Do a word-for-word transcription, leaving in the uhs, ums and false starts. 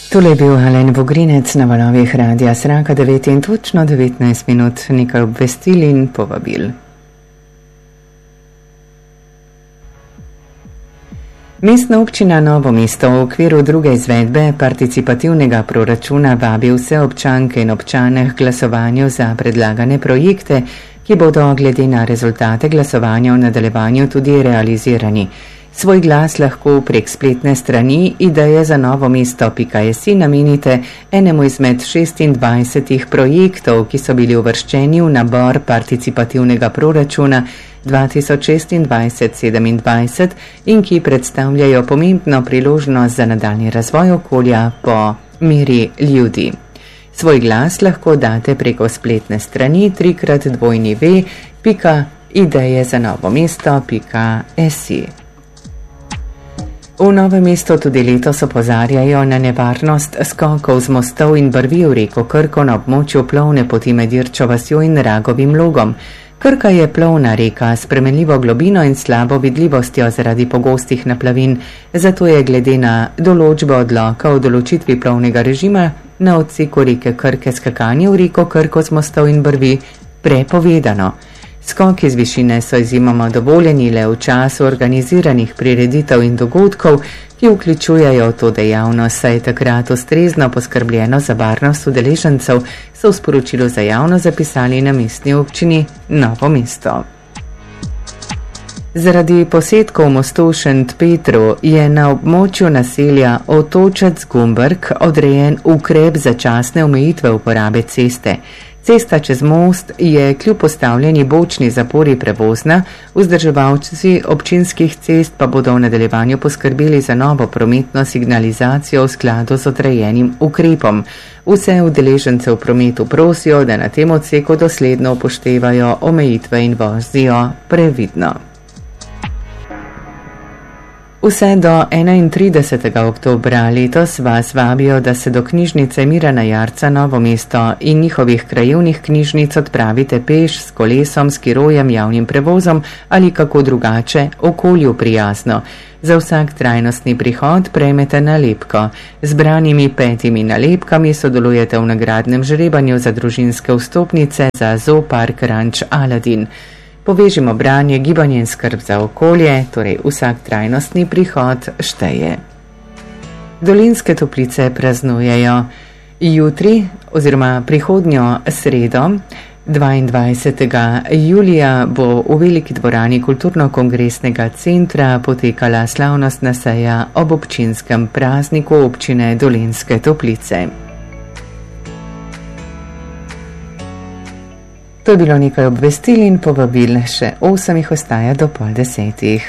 Tole je bil Alen Vogrinec na valovih Radia Sraka devet in točno devetnajst minut, nekaj obvestil in povabil. Mestna občina Novo mesto v okviru druge izvedbe participativnega proračuna vabi vse občanke in občane k glasovanju za predlagane projekte, ki bodo glede na rezultate glasovanja v nadaljevanju tudi realizirani. Svoj glas lahko prek spletne strani ideje za novo mesto pika si namenite enemu izmed šestindvajsetih projektov, ki so bili uvrščeni v nabor participativnega proračuna dva tisoč šestindvajset sedemindvajset in ki predstavljajo pomembno priložnost za nadaljnji razvoj okolja po meri ljudi. Svoj glas lahko date preko spletne strani trikrat dvojni ve pika ideje za novo mesto pika si. V Novem mestu tudi letos opozarjajo na nevarnost skokov z mostov in brvi v reko Krko na območju plovne poti med Irčo vasjo in Ragovim logom. Krka je plovna reka s spremenljivo globino in slabo vidljivostjo zaradi pogostih naplavin, zato je glede na določbo odloka o določitvi plovnega režima na odseku reke Krke skakanje v reko Krko z mostov in brvi prepovedano. Skoki z višine so izjemoma dovoljeni le v času organiziranih prireditev in dogodkov, ki vključujejo to dejavnost, saj je takrat ustrezno poskrbljeno za varnost udeležencev, so v sporočilu za javnost zapisali na mestni občini Novo mesto. Zaradi posedkov mostu v Šentpetru je na območju naselja Otočec Gumberk odrejen ukrep začasne omejitve uporabe ceste. Cesta čez most je kljub postavljeni bočni zapori prevozna, vzdrževalci občinskih cest pa bodo v nadaljevanju poskrbeli za novo prometno signalizacijo v skladu z odrejenim ukrepom. Vse udeležence v prometu prosijo, da na tem odseku dosledno upoštevajo omejitve in vozijo previdno. Vse do enaintridesetega oktobra letos vas vabijo, da se do knjižnice Mirana Jarca Novo mesto in njihovih krajevnih knjižnic odpravite peš, s kolesom, s skirojem, javnim prevozom ali kako drugače okolju prijazno. Za vsak trajnostni prihod prejmete nalepko. Z branimi petimi nalepkami sodelujete v nagradnem žrebanju za družinske vstopnice za Zoopark Ranč Aladin. Povežimo branje, gibanje in skrb za okolje, torej vsak trajnostni prihod šteje. Dolenjske Toplice praznujejo jutri oziroma prihodnjo sredo, dvaindvajsetega julija, bo v veliki dvorani kulturno-kongresnega centra potekala slavnostna seja ob občinskem prazniku občine Dolenjske Toplice. To je bilo nekaj obvestil in povabil, še osem jih ostaja do pol desetih.